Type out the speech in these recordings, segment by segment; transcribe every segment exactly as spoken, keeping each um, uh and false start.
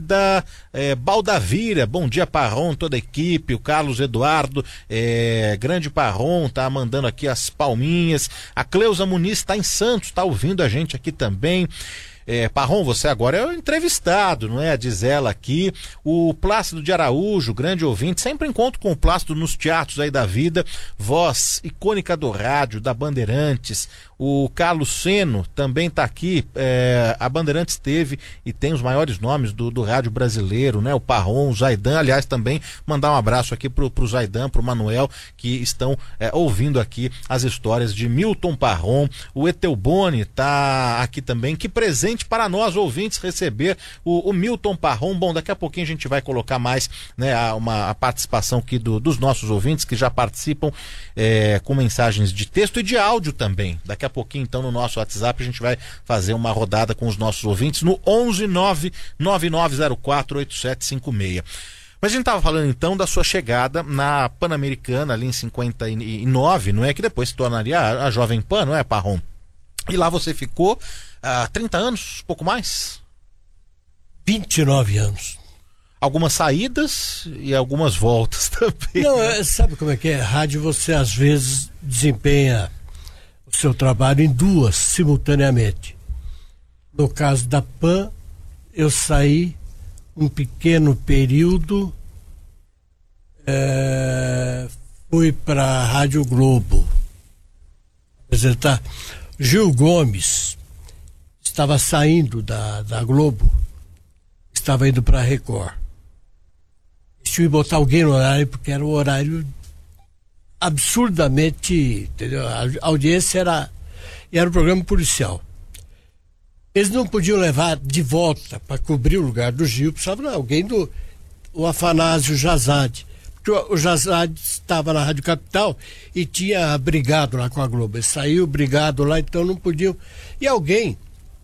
Cida é, Baldavira, bom dia Parrom, toda a equipe, o Carlos Eduardo, é, grande Parrom, tá mandando aqui as palminhas, a Cleusa Muniz está em Santos, tá ouvindo a gente aqui também. É, Parrom, você agora é o entrevistado, não é? Diz ela aqui. O Plácido de Araújo, grande ouvinte, sempre encontro com o Plácido nos teatros aí da vida, voz icônica do rádio, da Bandeirantes. O Carlos Seno também está aqui. É, a Bandeirantes teve e tem os maiores nomes do, do rádio brasileiro, né? O Parrom, o Zaidan, aliás, também mandar um abraço aqui pro, pro Zaidan, pro Manuel, que estão é, ouvindo aqui as histórias de Milton Parrom. O Etelboni tá aqui também. Que presente para nós ouvintes receber o, o Milton Parrom. Bom, daqui a pouquinho a gente vai colocar mais, né, a, uma, a participação aqui do, dos nossos ouvintes que já participam é, com mensagens de texto e de áudio também. Daqui a pouquinho, então, no nosso WhatsApp a gente vai fazer uma rodada com os nossos ouvintes no onze nove nove nove zero quatro oito sete cinco seis. Mas a gente estava falando então da sua chegada na Pan-Americana ali em cinquenta e nove, não é? Que depois se tornaria a, a Jovem Pan, não é, Parrom? E lá você ficou há trinta anos, pouco mais? vinte e nove anos. Algumas saídas e algumas voltas também. Não, é, sabe como é que é? Rádio, você às vezes desempenha o seu trabalho em duas, simultaneamente. No caso da Pan, eu saí um pequeno período, é, fui para a Rádio Globo apresentar. Gil Gomes estava saindo da, da Globo, estava indo para a Record. Deixa eu botar alguém no horário, porque era um horário absurdamente, entendeu? A audiência era, era um programa policial. Eles não podiam levar de volta para cobrir o lugar do Gil, precisava de alguém do o Afanásio Jazade. Porque o, o Jazade estava na Rádio Capital e tinha brigado lá com a Globo. Ele saiu brigado lá, então não podiam. E alguém,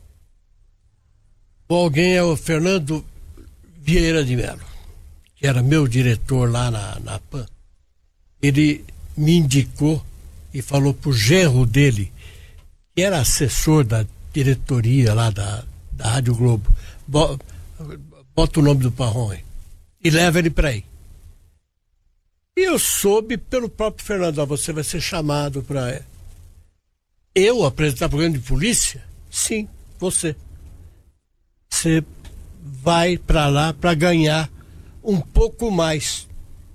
o alguém é o Fernando Vieira de Mello, que era meu diretor lá na, na Pan. Ele me indicou e falou pro genro dele, que era assessor da diretoria lá da, da Rádio Globo, bota o nome do Parrom aí e leva ele para aí. E eu soube pelo próprio Fernando, você vai ser chamado para eu apresentar programa de polícia? Sim, você. Você vai para lá para ganhar um pouco mais.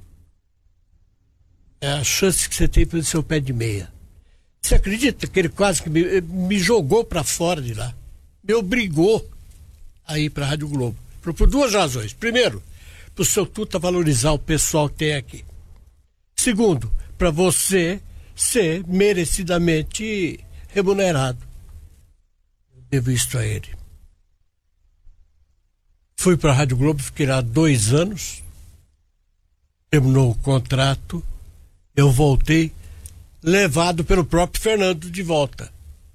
É a chance que você tem para o seu pé de meia. Você acredita que ele quase que me, me jogou para fora de lá? Me obrigou a ir para a Rádio Globo. Por, por duas razões. Primeiro, para o seu Tuta valorizar o pessoal que tem aqui. Segundo, para você ser merecidamente remunerado. Eu devo isto a ele. Fui para a Rádio Globo, fiquei lá dois anos. Terminou o contrato. Eu voltei, levado pelo próprio Fernando de volta.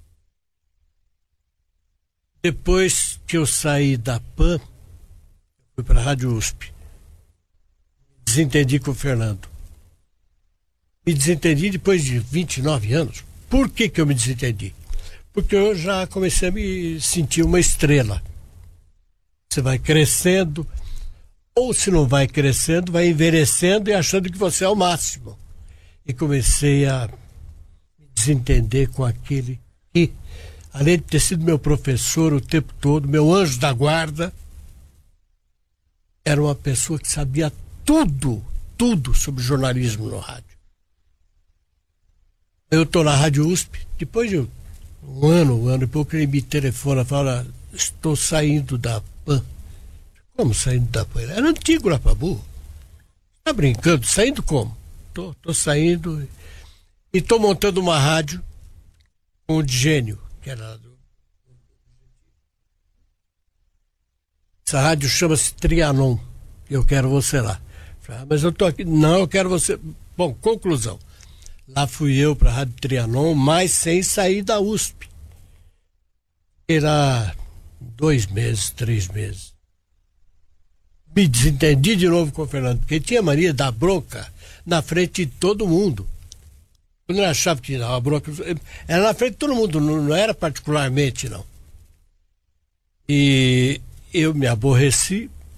Depois que eu saí da Pan, fui para a Rádio U S P. Desentendi com o Fernando. Me desentendi depois de vinte e nove anos. Por que que eu me desentendi? Porque eu já comecei a me sentir uma estrela. Você vai crescendo, ou se não vai crescendo, vai envelhecendo e achando que você é o máximo. E comecei a me desentender com aquele que, além de ter sido meu professor o tempo todo, meu anjo da guarda, era uma pessoa que sabia tudo, tudo sobre jornalismo no rádio. Eu estou na Rádio U S P, depois de um ano, um ano e pouco, ele me telefona e fala, estou saindo da Pan. Como saindo da Pan? Era antigo lá para burro. Tá brincando? Saindo como? Tô, tô saindo e estou montando uma rádio com o Digênio, que era do... Essa rádio chama-se Trianon. Eu quero você lá. Falei, ah, mas eu tô aqui. Não, eu quero você. Bom, conclusão. Lá fui eu para a Rádio Trianon, mas sem sair da U S P. Era dois meses, três meses. Me desentendi de novo com o Fernando, porque ele tinha mania da bronca na frente de todo mundo. Quando ele achava que não, a bronca era na frente de todo mundo, não, não era particularmente, não. E eu me aborreci,